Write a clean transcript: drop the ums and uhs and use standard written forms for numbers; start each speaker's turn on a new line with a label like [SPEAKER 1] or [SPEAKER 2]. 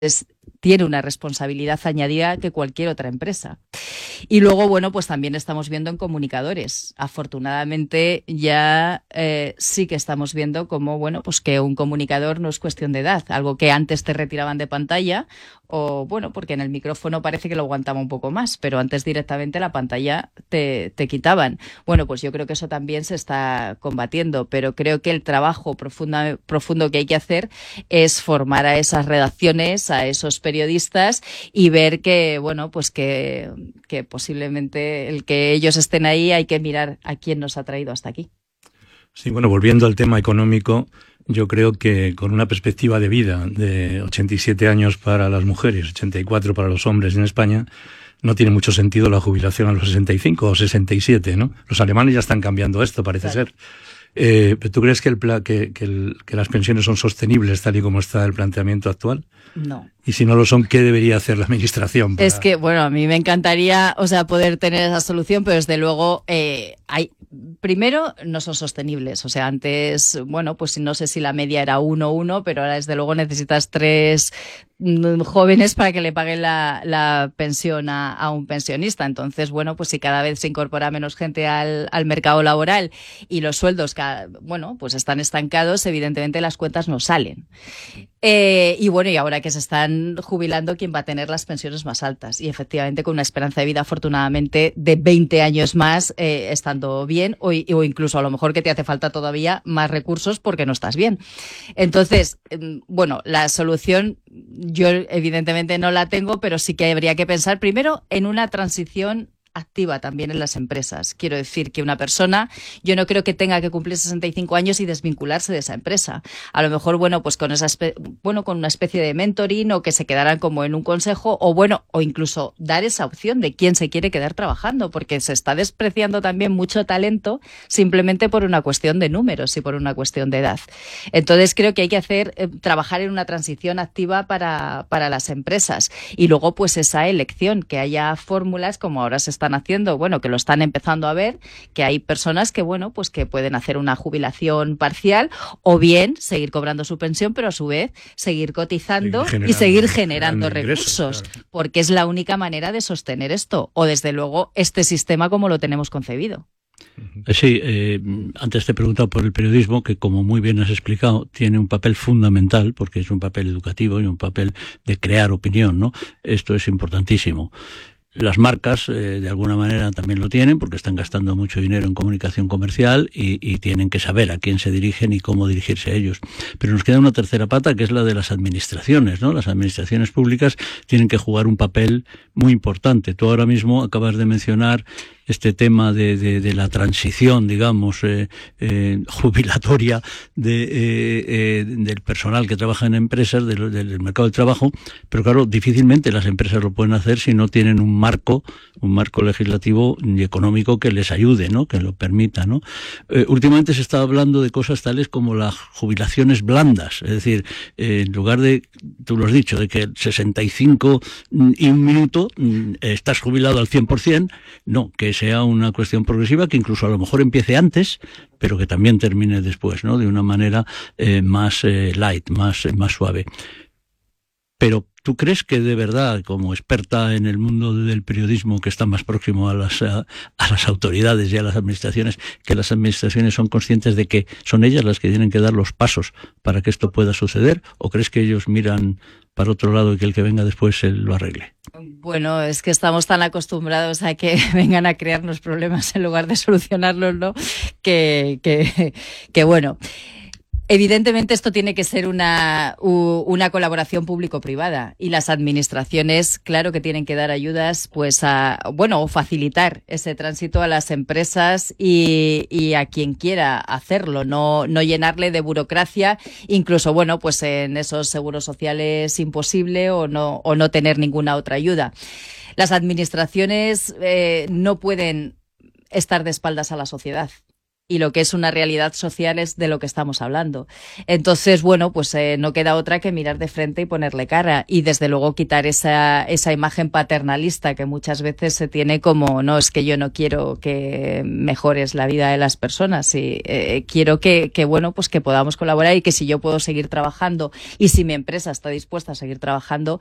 [SPEAKER 1] tiene una responsabilidad añadida que cualquier otra empresa. Y luego, bueno, pues también estamos viendo en comunicadores. Afortunadamente ya sí que estamos viendo como, bueno, pues que un comunicador no es cuestión de edad, algo que antes te retiraban de pantalla o, bueno, porque en el micrófono parece que lo aguantaba un poco más, pero antes directamente la pantalla te quitaban. Bueno, pues yo creo que eso también se está combatiendo, pero creo que el trabajo profundo que hay que hacer es formar a esas redacciones, a esos periodistas y ver que, bueno, pues que posiblemente el que ellos estén ahí hay que mirar a quién nos ha traído hasta aquí.
[SPEAKER 2] Sí, bueno, volviendo al tema económico, yo creo que con una perspectiva de vida de 87 años para las mujeres, 84 para los hombres en España, no tiene mucho sentido la jubilación a los 65 o 67, ¿no? Los alemanes ya están cambiando esto, parece ser. ¿Tú crees que que las pensiones son sostenibles tal y como está el planteamiento actual?
[SPEAKER 1] No.
[SPEAKER 2] Y si no lo son, ¿qué debería hacer la administración?
[SPEAKER 1] Es que, bueno, a mí me encantaría, o sea, poder tener esa solución, pero desde luego primero no son sostenibles. O sea, antes, bueno, pues no sé si la media era 1-1, pero ahora desde luego necesitas 3 jóvenes para que le paguen la pensión a un pensionista. Entonces, bueno, pues si cada vez se incorpora menos gente al mercado laboral y los sueldos, bueno, pues están estancados, evidentemente las cuentas no salen. Y bueno, y ahora que se están jubilando, ¿quién va a tener las pensiones más altas? Y efectivamente con una esperanza de vida afortunadamente de 20 años más, estando bien, o incluso a lo mejor que te hace falta todavía más recursos porque no estás bien. Entonces, bueno, la solución yo evidentemente no la tengo, pero sí que habría que pensar primero en una transición activa también en las empresas. Quiero decir que una persona, yo no creo que tenga que cumplir 65 años y desvincularse de esa empresa. A lo mejor, bueno, pues con con una especie de mentoring o que se quedaran como en un consejo o bueno, o incluso dar esa opción de quién se quiere quedar trabajando, porque se está despreciando también mucho talento simplemente por una cuestión de números y por una cuestión de edad. Entonces creo que hay que trabajar en una transición activa para las empresas y luego pues esa elección, que haya fórmulas como ahora se están haciendo, bueno, que lo están empezando a ver, que hay personas que, bueno, pues que pueden hacer una jubilación parcial o bien seguir cobrando su pensión, pero a su vez seguir cotizando y seguir generando recursos, claro, porque es la única manera de sostener esto, o desde luego este sistema como lo tenemos concebido.
[SPEAKER 3] Sí, antes te he preguntado por el periodismo, que como muy bien has explicado, tiene un papel fundamental, porque es un papel educativo y un papel de crear opinión, ¿no? Esto es importantísimo. Las marcas, de alguna manera, también lo tienen porque están gastando mucho dinero en comunicación comercial y tienen que saber a quién se dirigen y cómo dirigirse a ellos. Pero nos queda una tercera pata, que es la de las administraciones, ¿no? Las administraciones públicas tienen que jugar un papel muy importante. Tú ahora mismo acabas de mencionar este tema de la transición, digamos, jubilatoria del personal que trabaja en empresas, del mercado del trabajo, pero claro, difícilmente las empresas lo pueden hacer si no tienen un marco legislativo y económico que les ayude, ¿no? Que lo permita, ¿no? Últimamente se está hablando de cosas tales como las jubilaciones blandas, es decir, en lugar de, tú lo has dicho, de que 65 y un minuto estás jubilado al 100%, no, que sea una cuestión progresiva que incluso a lo mejor empiece antes, pero que también termine después, ¿no? De una manera más light, más suave. Pero ¿tú crees que de verdad, como experta en el mundo del periodismo que está más próximo a las autoridades y a las administraciones, que las administraciones son conscientes de que son ellas las que tienen que dar los pasos para que esto pueda suceder? ¿O crees que ellos miran para otro lado y que el que venga después lo arregle?
[SPEAKER 1] Bueno, es que estamos tan acostumbrados a que vengan a crearnos problemas en lugar de solucionarlos, ¿no? Que bueno... Evidentemente esto tiene que ser una colaboración público-privada y las administraciones, claro que tienen que dar ayudas, pues o facilitar ese tránsito a las empresas y a quien quiera hacerlo, no llenarle de burocracia, incluso, bueno, pues en esos seguros sociales imposible o no tener ninguna otra ayuda. Las administraciones no pueden estar de espaldas a la sociedad. y lo que es una realidad social es de lo que estamos hablando. Entonces, bueno, pues no queda otra que mirar de frente y ponerle cara y desde luego quitar esa imagen paternalista que muchas veces se tiene como, no, es que yo no quiero que mejores la vida de las personas y quiero que bueno, pues que podamos colaborar y que si yo puedo seguir trabajando y si mi empresa está dispuesta a seguir trabajando,